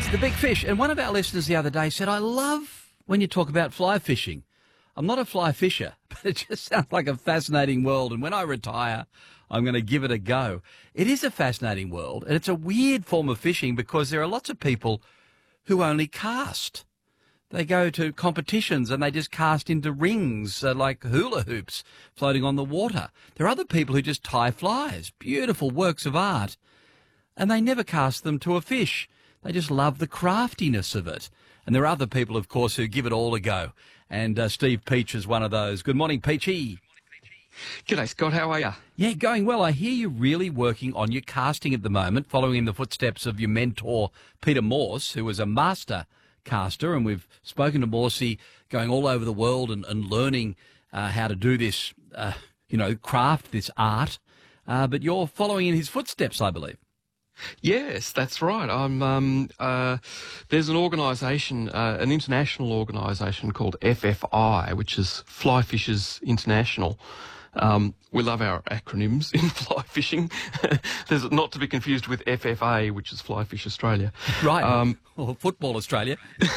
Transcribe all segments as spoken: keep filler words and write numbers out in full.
It's the big fish. And one of our listeners the other day said, I love when you talk about fly fishing. I'm not a fly fisher, but it just sounds like a fascinating world. And when I retire, I'm going to give it a go. It is a fascinating world, and it's a weird form of fishing because there are lots of people who only cast. They go to competitions and they just cast into rings uh, like hula hoops floating on the water. There are other people who just tie flies, beautiful works of art, and they never cast them to a fish. They just love the craftiness of it. And there are other people, of course, who give it all a go. And uh, Steve Peach is one of those. Good morning, Peachy. G'day, Scott. How are you? Yeah, going well. I hear you're really working on your casting at the moment, following in the footsteps of your mentor, Peter Morse, who was a master caster. And we've spoken to Morsey going all over the world and, and learning uh, how to do this, uh, you know, craft, this art. Uh, but you're following in his footsteps, I believe. Yes, that's right. I'm. Um, uh, there's an organisation, uh, an international organisation called F F I, which is Fly Fishers International. Um, we love our acronyms in fly fishing. There's not to be confused with F F A, which is Fly Fish Australia. Right. Um, or Football Australia.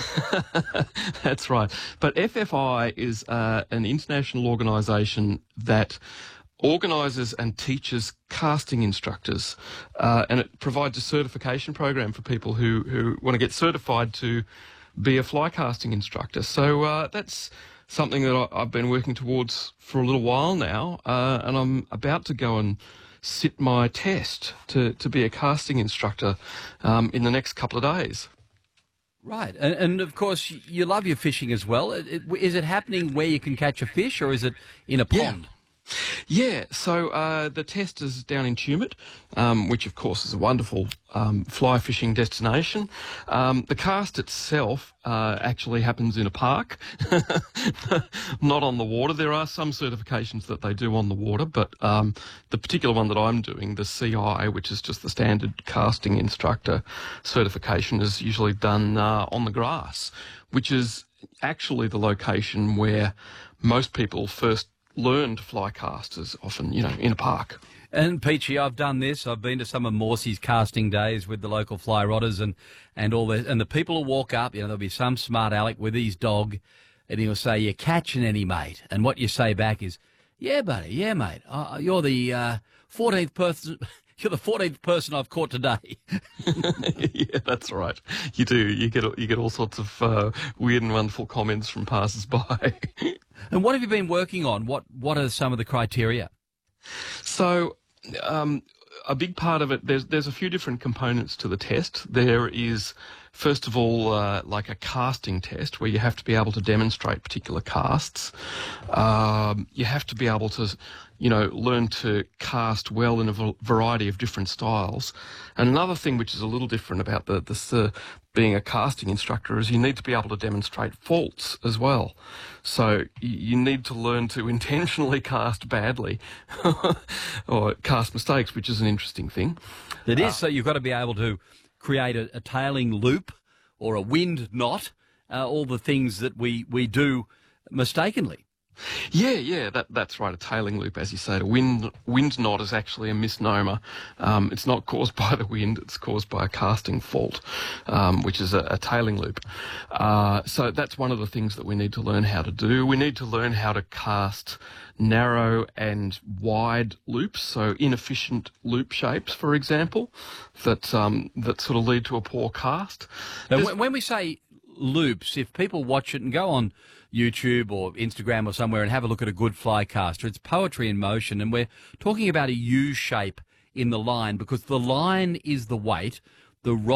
That's right. But F F I is uh, an international organisation that organises and teaches casting instructors, uh, and it provides a certification program for people who, who want to get certified to be a fly casting instructor. So uh, that's something that I, I've been working towards for a little while now, uh, and I'm about to go and sit my test to, to be a casting instructor um, in the next couple of days. Right, and, and of course you love your fishing as well. It, it, is it happening where you can catch a fish, or is it in a pond? Yeah. Yeah, so uh, the test is down in Tumut, um, which of course is a wonderful um, fly fishing destination. Um, the cast itself uh, actually happens in a park, not on the water. There are some certifications that they do on the water, but um, the particular one that I'm doing, the C I, which is just the standard casting instructor certification, is usually done uh, on the grass, which is actually the location where most people first learn to fly cast, is often, you know, in a park. And Peachy, I've done this. I've been to some of Morsey's casting days with the local fly rodders and, and all that. And the people will walk up, you know, there'll be some smart aleck with his dog, and he'll say, "You catching any, mate?" And what you say back is, "Yeah, buddy, yeah, mate. Uh, you're the uh, fourteenth person. You're the fourteenth person I've caught today." Yeah, that's right. You do. You get you get all sorts of uh, weird and wonderful comments from passers-by. And what have you been working on? What What are some of the criteria? So, um, a big part of it, there's there's a few different components to the test. There is, first of all, uh, like a casting test where you have to be able to demonstrate particular casts. Um, you have to be able to, you know, learn to cast well in a v- variety of different styles. And another thing which is a little different about the this uh, being a casting instructor is you need to be able to demonstrate faults as well. So y- you need to learn to intentionally cast badly or cast mistakes, which is an interesting thing. It is. Uh, So you've got to be able to create a, a tailing loop or a wind knot, uh, all the things that we, we do mistakenly. Yeah, yeah, that that's right. A tailing loop, as you say. A wind wind knot is actually a misnomer. Um, it's not caused by the wind; it's caused by a casting fault, um, which is a, a tailing loop. Uh, so that's one of the things that we need to learn how to do. We need to learn how to cast narrow and wide loops, so inefficient loop shapes, for example, that um, that sort of lead to a poor cast. Now, There's- when when we say loops, if people watch it and go on YouTube or Instagram or somewhere and have a look at a good fly caster, it's poetry in motion, and we're talking about a U shape in the line because the line is the weight, the rod